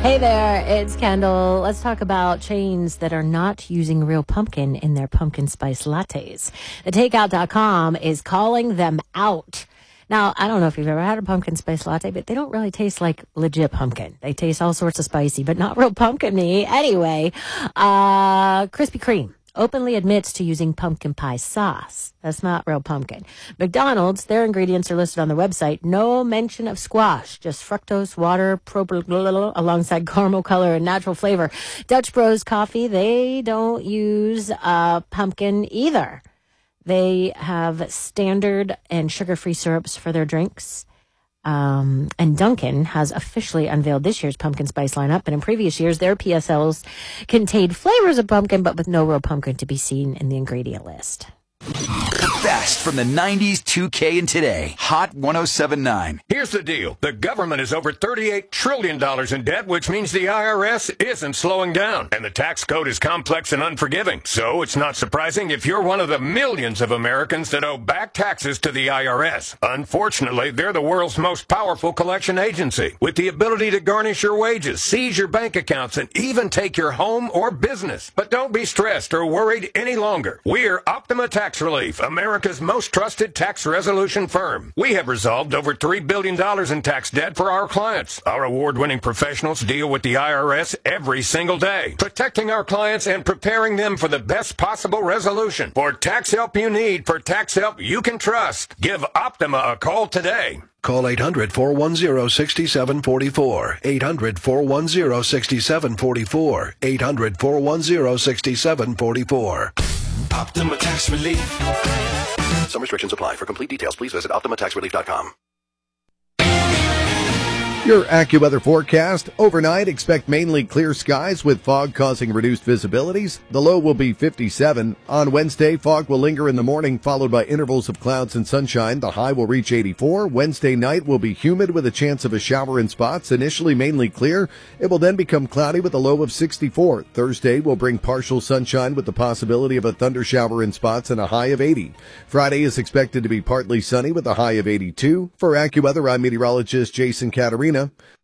Hey there, it's Kendall. Let's talk about chains that are not using real pumpkin in their pumpkin spice lattes. TheTakeout.com is calling them out. Now, I don't know if you've ever had a pumpkin spice latte, but they don't really taste like legit pumpkin. They taste all sorts of spicy, but not real pumpkin-y. Anyway, Krispy Kreme openly admits to using pumpkin pie sauce. That's not real pumpkin. McDonald's, their ingredients are listed on the website. No mention of squash, just fructose, water, alongside caramel color and natural flavor. Dutch Bros Coffee, they don't use pumpkin either. They have standard and sugar-free syrups for their drinks. And Dunkin' has officially unveiled this year's pumpkin spice lineup. And in previous years, their PSLs contained flavors of pumpkin, but with no real pumpkin to be seen in the ingredient list. The best from the 90s, 2K, and today. Hot 107.9. Here's the deal. The government is over $38 trillion in debt, which means the IRS isn't slowing down. And the tax code is complex and unforgiving. So it's not surprising if you're one of the millions of Americans that owe back taxes to the IRS. Unfortunately, they're the world's most powerful collection agency, with the ability to garnish your wages, seize your bank accounts, and even take your home or business. But don't be stressed or worried any longer. We're Optima Tax Relief, America's most trusted tax resolution firm. We have resolved over $3 billion in tax debt for our clients. Our award-winning professionals deal with the IRS every single day, protecting our clients and preparing them for the best possible resolution. For tax help you need, for tax help you can trust, give Optima a call today. Call 800-410-6744. 800-410-6744. 800-410-6744. Optima Tax Relief. Some restrictions apply. For complete details, please visit OptimaTaxRelief.com. Your AccuWeather forecast. Overnight, expect mainly clear skies with fog causing reduced visibilities. The low will be 57. On Wednesday, fog will linger in the morning, followed by intervals of clouds and sunshine. The high will reach 84. Wednesday night will be humid with a chance of a shower in spots. Initially mainly clear. It will then become cloudy with a low of 64. Thursday will bring partial sunshine with the possibility of a thunder shower in spots and a high of 80. Friday is expected to be partly sunny with a high of 82. For AccuWeather, I'm meteorologist Jason Caterina.